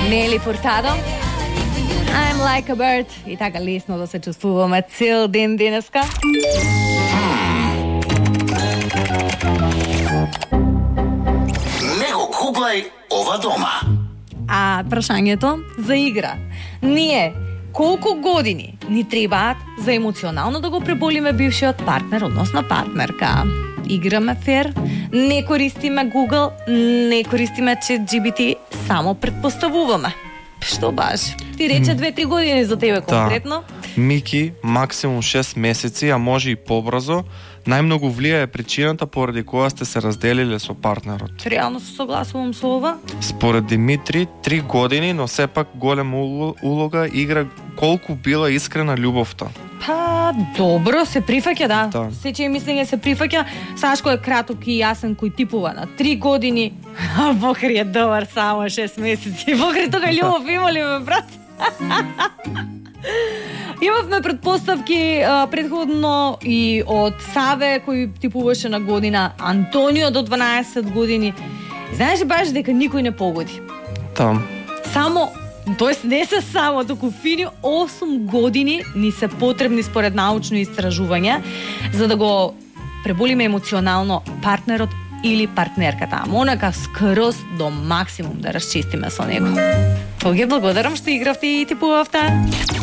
Нели Фуртадо. I'm like a bird. И така лесно да се чувствуваме цел ден денеска. Не го гуглај ова дома. А прашањето за игра. Ние колку години ни требаат за емоционално да го преболиме бившиот партнер, односно партнерка? Играме фер, не користиме Google, не користиме ChatGPT, само предпоставуваме. Што баш? Ти рече 2-3 години за тебе конкретно? Мики, максимум 6 месеци, а може и побрзо. Најмногу влијае причината поради која сте се разделиле со партнерот. Реално се согласувам со ова. Според Димитри, 3 години, но сепак голема улога игра колку била искрена љубовта. Па, добро, се прифаќа, да. Да. Мислење се прифаќа. Сашко е краток и јасен кој типува на 3 години. А Бохри е добар само 6 месеци. Бохри тога љубов има ли, бе, брат? Имавме предпоставки предходно и од Саве кој типуваше на година, Антонио до 12 години. Знаеш баш дека никој не погоди. Там. Само, тоест не се само, току фини 8 години ни се потребни според научно истражување за да го преболиме емоционално партнерот или партнерката, а онака скроз до максимум да расчистиме со него. Тоге благодарам што игравте и типувавте.